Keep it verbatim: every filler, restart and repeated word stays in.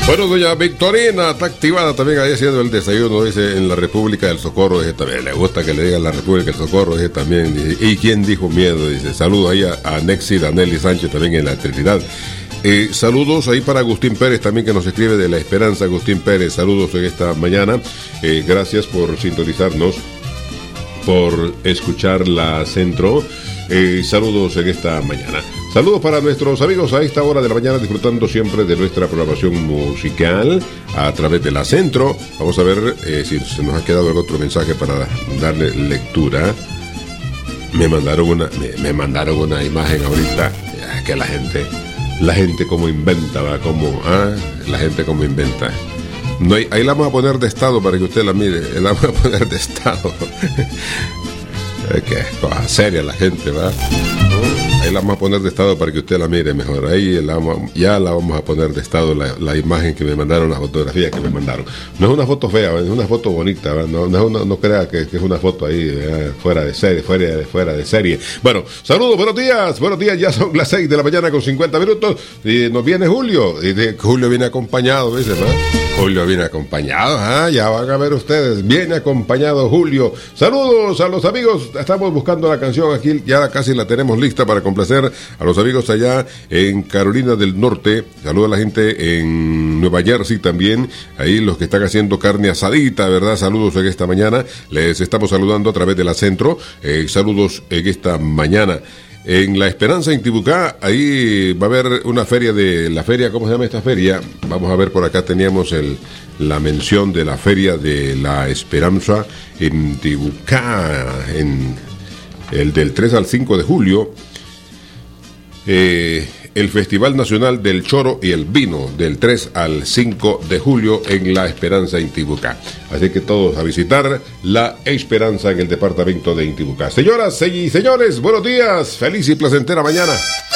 Bueno, doña Victorina está activada también ahí haciendo el desayuno, dice, en la República del Socorro, dice, también le gusta que le digan la República del Socorro, dice, también, dice, ¿y quién dijo miedo? Dice, saludos ahí a, a Nexi, Danelli Sánchez también en la Trinidad. Eh, saludos ahí para Agustín Pérez también, que nos escribe de La Esperanza. Agustín Pérez, saludos en esta mañana, eh, gracias por sintonizarnos, por escuchar la Centro. Eh, saludos en esta mañana. Saludos para nuestros amigos a esta hora de la mañana, disfrutando siempre de nuestra programación musical a través de la Centro. Vamos a ver eh, si se nos ha quedado algún otro mensaje para darle lectura. Me mandaron una, me, me mandaron una imagen ahorita, ya, que la gente, la gente como inventa, va, como, ah, la gente como inventa. No hay, ahí la vamos a poner de estado para que usted la mire. La vamos a poner de estado. Que cosa seria la gente, ¿va? Ahí la vamos a poner de estado para que usted la mire mejor. Ahí la vamos, ya la vamos a poner de estado, la, la imagen que me mandaron, la fotografía que me mandaron. No es una foto fea, ¿va? Es una foto bonita, ¿va? No, no, es una, no crea que, que es una foto ahí eh, fuera de serie, fuera de, fuera de serie. Bueno, saludos, buenos días, buenos días, ya son las seis de la mañana con cincuenta minutos y nos viene Julio. Y de, Julio viene acompañado, dice, ¿va? Julio viene acompañado, ¿ah? Ya van a ver ustedes, viene acompañado Julio. Saludos a los amigos, estamos buscando la canción aquí, ya casi la tenemos lista para complacer a los amigos allá en Carolina del Norte. Saludos a la gente en Nueva Jersey también, ahí los que están haciendo carne asadita, ¿verdad? Saludos en esta mañana, les estamos saludando a través de la Centro, eh, saludos en esta mañana. En La Esperanza, en Tibucá, ahí va a haber una feria de... La feria, ¿cómo se llama esta feria? Vamos a ver, por acá teníamos el, la mención de la feria de La Esperanza en Tibucá, en el del tres al cinco de julio. Eh, el Festival Nacional del Choro y el Vino, del tres al cinco de julio en La Esperanza, en Tibucá. Así que todos a visitar La Esperanza en el departamento de Intibucá. Señoras y señores, buenos días, feliz y placentera mañana.